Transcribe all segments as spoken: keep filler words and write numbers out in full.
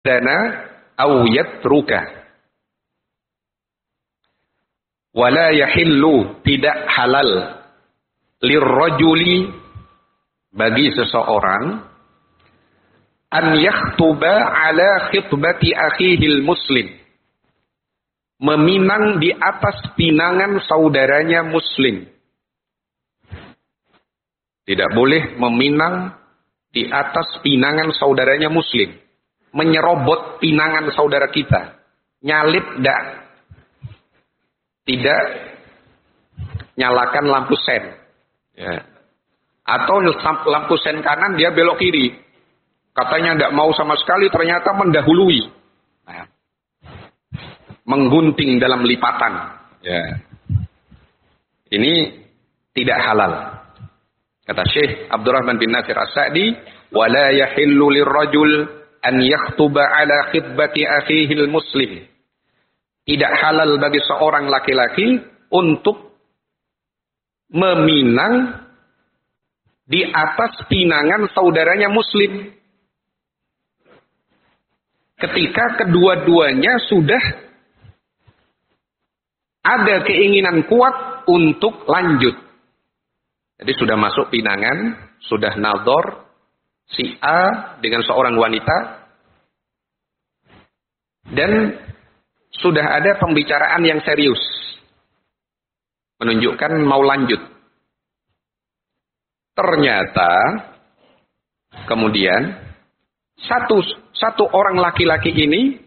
ya'dana aw yatruka. Wala yahillu, tidak halal, lirrajuli, bagi seseorang, an yakhtuba ala khitbati akhihil muslim, meminang di atas pinangan saudaranya muslim. Tidak boleh meminang di atas pinangan saudaranya muslim. Menyerobot pinangan saudara kita. Nyalip dak. Tidak nyalakan lampu sen. Ya. Atau lampu sen kanan dia belok kiri. Katanya tidak mau sama sekali, ternyata mendahului. Nah. Menggunting dalam lipatan. Ya. Ini tidak halal. Kata Syekh Abdurrahman bin Nasir As-Sa'di, "Wala yahillu lirrajul an yakhtuba ala khitbati akhihil muslim." Tidak halal bagi seorang laki-laki untuk meminang di atas pinangan saudaranya muslim. Ketika kedua-duanya sudah ada keinginan kuat untuk lanjut. Jadi sudah masuk pinangan, sudah nador si A dengan seorang wanita, dan sudah ada pembicaraan yang serius, menunjukkan mau lanjut. Ternyata kemudian satu satu orang laki-laki ini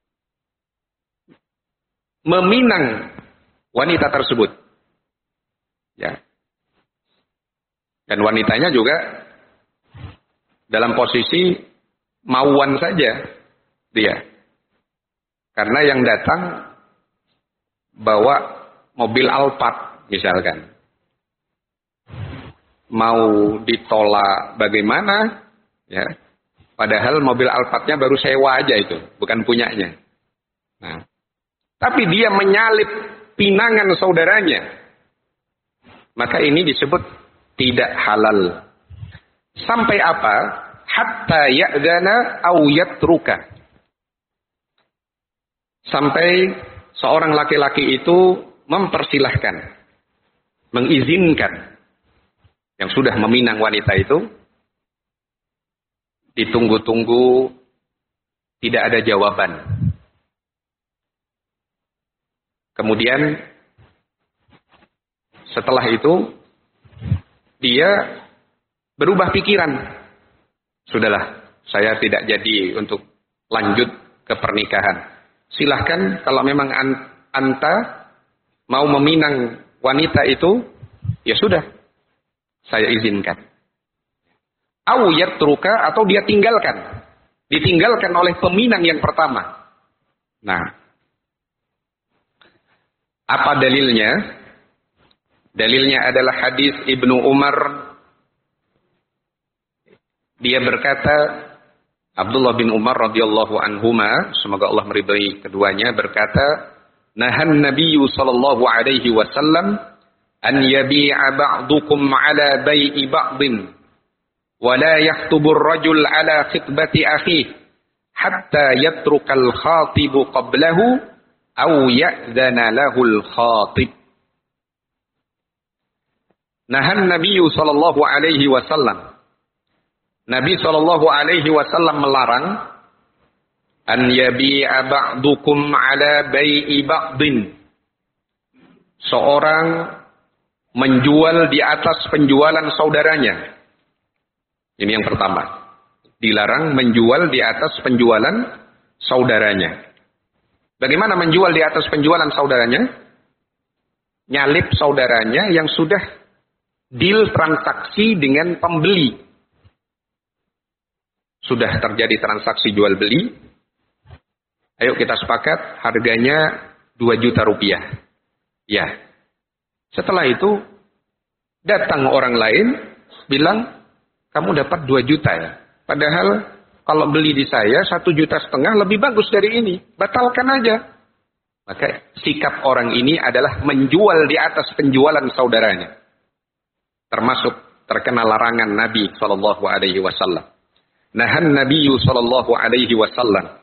meminang wanita tersebut, ya. Dan wanitanya juga dalam posisi mauan saja dia. Karena yang datang bawa mobil Alphard misalkan. Mau ditolak bagaimana? Ya. Padahal mobil Alphardnya baru sewa aja itu, bukan punyanya. Nah, tapi dia menyalip pinangan saudaranya. Maka ini disebut tidak halal. Sampai apa? Hatta ya'dana aw yatruka. Sampai seorang laki-laki itu mempersilahkan, mengizinkan yang sudah meminang wanita itu, ditunggu-tunggu, tidak ada jawaban. Kemudian setelah itu dia berubah pikiran. Sudahlah, saya tidak jadi untuk lanjut ke pernikahan. Silahkan kalau memang anta mau meminang wanita itu, ya sudah, saya izinkan. Au yatruka, atau dia tinggalkan. Ditinggalkan oleh peminang yang pertama. Nah, apa dalilnya? Dalilnya adalah hadis Ibnu Umar. Dia berkata, Abdullah bin Umar radhiyallahu anhuma, semoga Allah meridai keduanya, berkata, "Nahan Nabi sallallahu alaihi wasallam an yabi'a ba'dukum 'ala bai'i ba'din wa la yakhtubur rajul 'ala khitbati akhihi hatta yatrukal khatibu qablahu aw ya'dhana lahul khatib." Nahan Nabi sallallahu alaihi wasallam. Nabi sallallahu alaihi wasallam melarang an yabi'a ba'dukum 'ala bai'i ba'din. Seorang menjual di atas penjualan saudaranya. Ini yang pertama. Dilarang menjual di atas penjualan saudaranya. Bagaimana menjual di atas penjualan saudaranya? Nyalip saudaranya yang sudah deal transaksi dengan pembeli. Sudah terjadi transaksi jual beli. Ayo kita sepakat harganya dua juta rupiah. Ya. Setelah itu datang orang lain bilang, kamu dapat dua juta ya. Padahal kalau beli di saya satu juta setengah lebih bagus dari ini. Batalkan aja. Maka sikap orang ini adalah menjual di atas penjualan saudaranya. Termasuk terkena larangan Nabi sallallahu alaihi wasallam. Nahan Nabi sallallahu alaihi wasallam